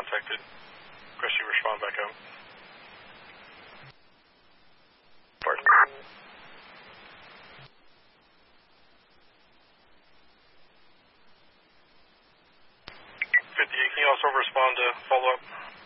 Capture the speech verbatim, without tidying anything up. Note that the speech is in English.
contacted. Request you respond back out. Pardon. fifty-eight, can you also respond to follow-up?